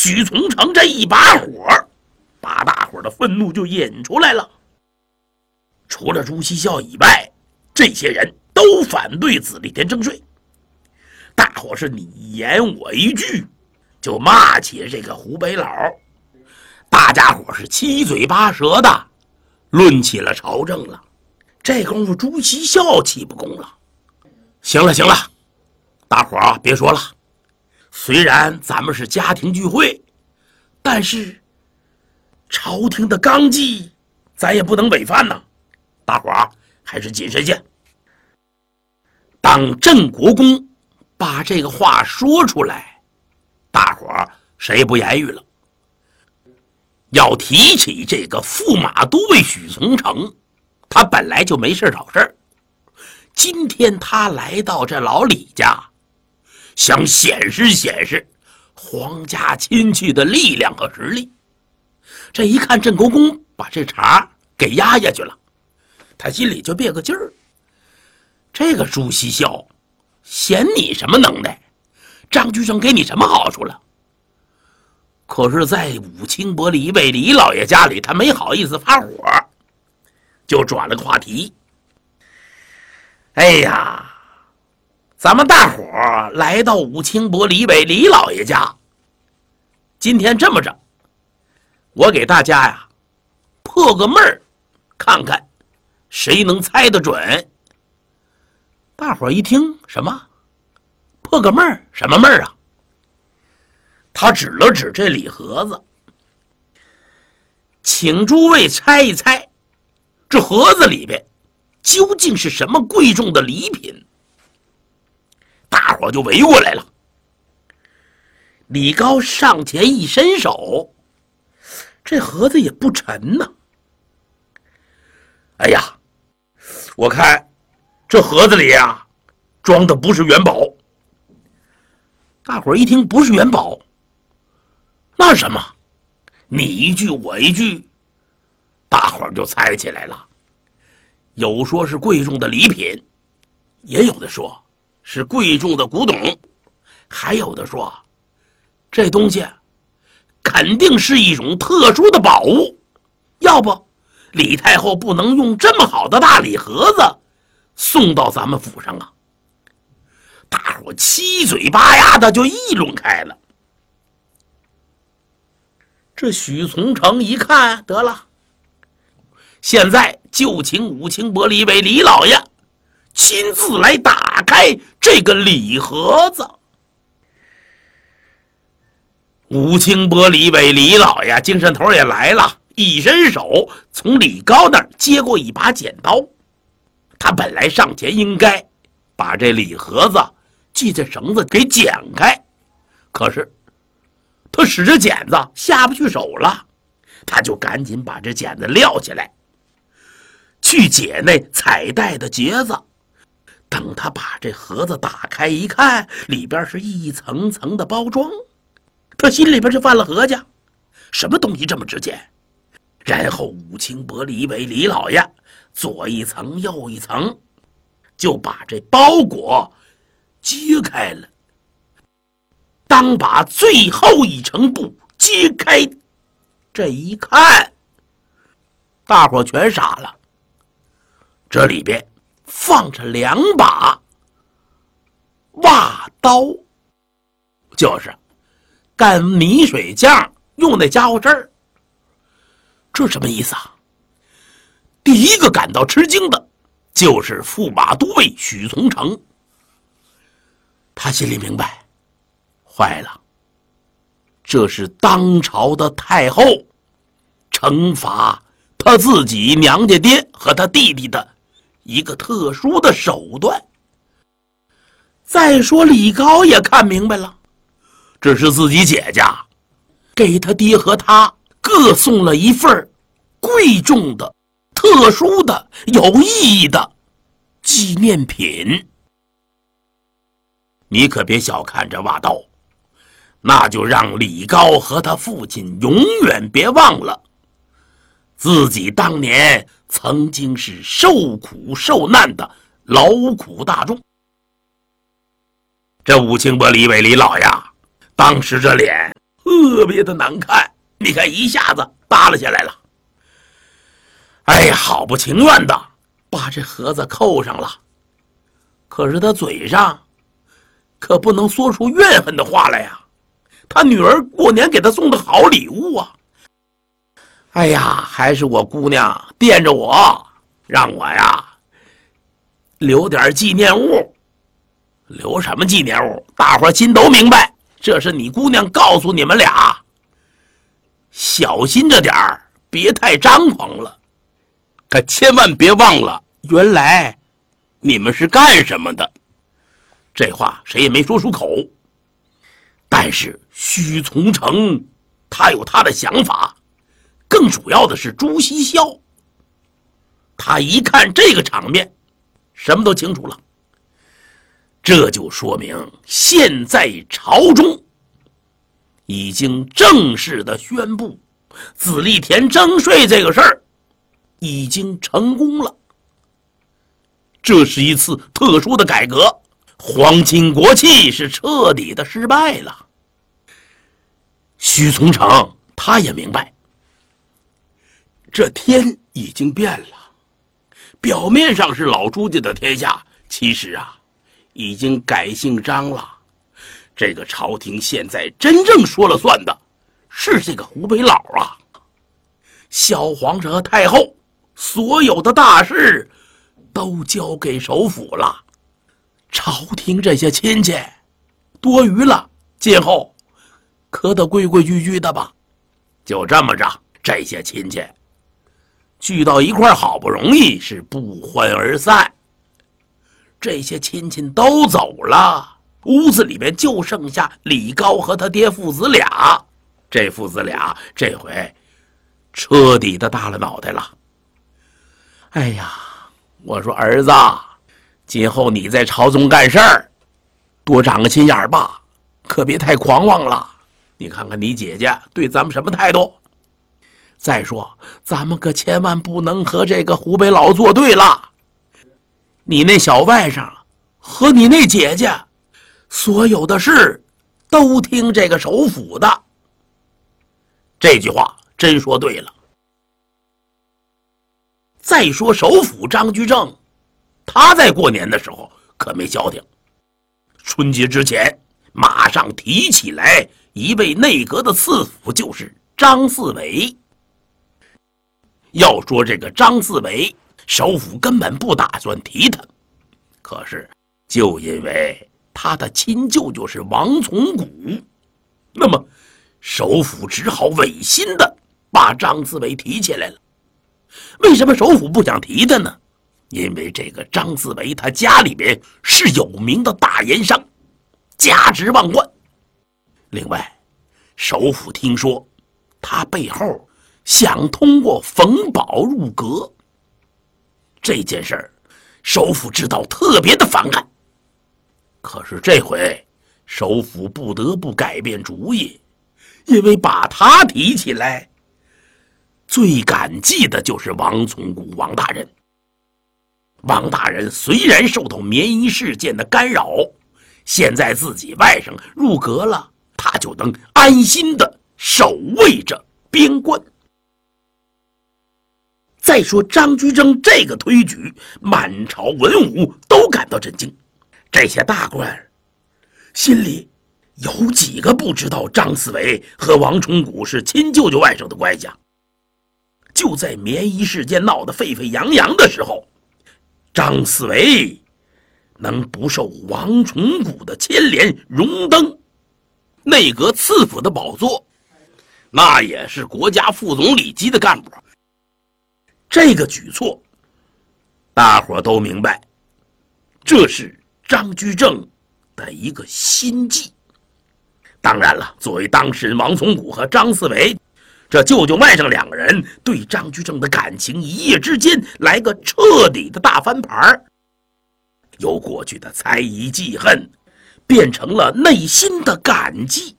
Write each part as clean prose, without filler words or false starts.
许从成这一把火，把大伙的愤怒就引出来了。除了朱熹孝以外，这些人都反对子立天征税。大伙是你一言我一句，就骂起这个湖北佬。大家伙是七嘴八舌的论起了朝政了。这功夫朱熹孝气不恭了。行了行了，大伙儿别说了。虽然咱们是家庭聚会，但是朝廷的纲纪咱也不能违反呐。大伙儿还是谨慎些。当郑国公把这个话说出来，大伙儿谁也不言语了。要提起这个驸马都尉许从成，他本来就没事找事儿。今天他来到这老李家，想显示显示皇家亲戚的力量和实力。这一看郑国公把这茬给压下去了，他心里就别个劲儿。这个朱熹孝嫌你什么能耐？张居正给你什么好处了？可是在武清伯李卫李老爷家里，他没好意思发火，就转了个话题。哎呀，咱们大伙来到武清伯李卫李老爷家，今天这么着，我给大家呀破个闷儿，看看谁能猜得准。大伙一听，什么破个闷儿？什么闷儿啊？他指了指这礼盒子，请诸位猜一猜，这盒子里边究竟是什么贵重的礼品？大伙就围过来了。李高上前一伸手，这盒子也不沉呐。哎呀，我看这盒子里啊装的不是元宝。大伙一听不是元宝，那是什么？你一句我一句，大伙就猜起来了。有说是贵重的礼品，也有的说是贵重的古董，还有的说这东西肯定是一种特殊的宝物，要不李太后不能用这么好的大礼盒子送到咱们府上啊。大伙七嘴八牙的就议论开了。这许从成一看，得了，现在就请武清伯李卫李老爷亲自来打开这个礼盒子。武清伯李卫李老爷精神头也来了，一伸手从李高那儿接过一把剪刀。他本来上前应该把这礼盒子系在绳子给剪开，可是他使着剪子下不去手了，他就赶紧把这剪子撂下来，去解那彩带的结子。等他把这盒子打开一看，里边是一层层的包装，他心里边就犯了合计，什么东西这么值钱？然后武清伯李卫李老爷左一层右一层，就把这包裹揭开了。当把最后一层布揭开，这一看，大伙全傻了。这里边放着2把挖刀，就是干米水酱用那家伙事儿。这什么意思啊？第一个感到吃惊的就是驸马都尉许从成。他心里明白，坏了，这是当朝的太后惩罚他自己娘家爹和他弟弟的一个特殊的手段。再说李高也看明白了，这是自己姐家给他爹和他各送了一份贵重的、特殊的、有意义的纪念品。你可别小看这挖刀，那就让李高和他父亲永远别忘了，自己当年曾经是受苦受难的劳苦大众。这武清伯李卫李老爷当时这脸， 特别的难看，你看一下子耷拉下来了。哎呀，好不情愿的把这盒子扣上了，可是他嘴上可不能说出怨恨的话来呀。他女儿过年给他送的好礼物啊。哎呀，还是我姑娘惦着我，让我呀留点纪念物。留什么纪念物？大伙心都明白，这是你姑娘告诉你们俩，小心着点儿，别太张狂了。 可千万别忘了，原来你们是干什么的。 这话谁也没说出口，但是许从成他有他的想法，更主要的是朱熹孝，他一看这个场面，什么都清楚了。这就说明现在朝中已经正式的宣布子力田征税这个事儿已经成功了。这是一次特殊的改革，皇亲国戚是彻底的失败了。许从成他也明白，这天已经变了，表面上是老朱家的天下，其实啊已经改姓张了。这个朝廷现在真正说了算的是这个湖北佬啊。小皇上和太后所有的大事都交给首府了，朝廷这些亲戚多余了，今后可得规规矩矩的吧。就这么着，这些亲戚聚到一块，好不容易是不欢而散。这些亲戚都走了，屋子里面就剩下李高和他爹父子俩。这父子俩这回彻底的耷了脑袋了。哎呀，我说儿子，今后你在朝中干事儿，多长个心眼吧，可别太狂妄了。你看看你姐姐对咱们什么态度？再说，咱们可千万不能和这个湖北佬作对了。你那小外甥和你那姐姐，所有的事都听这个首府的。这句话真说对了。再说首府张居正，他在过年的时候可没消停，春节之前马上提起来一位内阁的次辅，就是张四维。要说这个张四维，首府根本不打算提他，可是就因为他的亲舅舅是王从古，那么首府只好违心的把张四维提起来了。为什么首府不想提他呢？因为这个张四维他家里边是有名的大盐商，价值万贯。另外，首府听说他背后想通过冯保入阁，这件事儿首府知道特别的反感。可是这回首府不得不改变主意，因为把他提起来，最感激的就是王从古王大人。王大人虽然受到绵衣事件的干扰，现在自己外甥入阁了，他就能安心的守卫着边关。再说张居正这个推举，满朝文武都感到震惊。这些大官心里有几个不知道张四维和王从古是亲舅舅外甥的关系啊？就在绵衣事件闹得沸沸扬扬的时候，张四维能不受王从古的牵连荣登内阁次辅的宝座，那也是国家副总理级的干部。这个举措大伙都明白，这是张居正的一个心计。当然了，作为当事人王从古和张四维这舅舅外甥两个人对张居正的感情一夜之间来个彻底的大翻盘，由过去的猜疑记恨变成了内心的感激。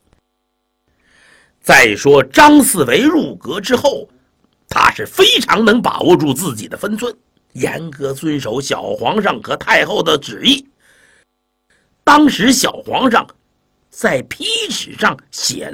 再说张四维入阁之后，他是非常能把握住自己的分寸，严格遵守小皇上和太后的旨意。当时小皇上在批纸上写